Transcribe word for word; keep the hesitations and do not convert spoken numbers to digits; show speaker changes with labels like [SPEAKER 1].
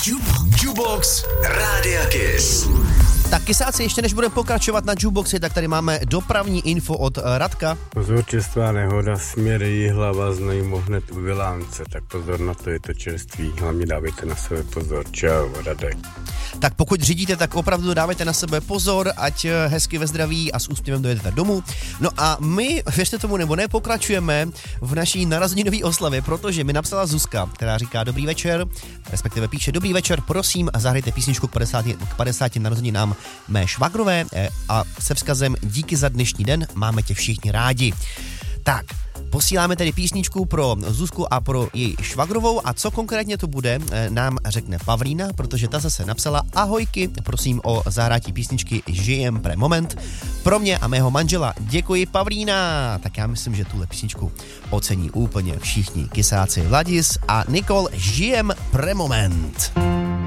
[SPEAKER 1] Jukebox Rádia Kiss.
[SPEAKER 2] Tak kysáci, ještě než budeme pokračovat na Jukeboxi, tak tady máme dopravní info od Radka.
[SPEAKER 3] Pozor, čerstvá nehoda, směr Jihlava, Znojmo hned u Vilánce, tak pozor na to, je to čerství, hlavně dávejte na sebe pozor. Čau, Radek.
[SPEAKER 2] Tak pokud řídíte, tak opravdu dávejte na sebe pozor, ať hezky ve zdraví a s úsměvem dojedete domů. No a my, věřte tomu nebo ne, pokračujeme v naší narozeninové oslavě, protože mi napsala Zuzka, která říká dobrý večer, respektive píše dobrý večer, prosím, zahrajte písničku k padesáti, k padesáti narozeninám mé švagrové a se vzkazem díky za dnešní den, máme tě všichni rádi. Tak, posíláme tedy písničku pro Zuzku a pro její švagrovou a co konkrétně to bude, nám řekne Pavlína, protože ta zase napsala ahojky, prosím o zahrátí písničky Žijem pre moment pro mě a mého manžela. Děkuji, Pavlína. Tak já myslím, že tuhle písničku ocení úplně všichni kysáci. Vladis a Nikol, Žijem pre moment.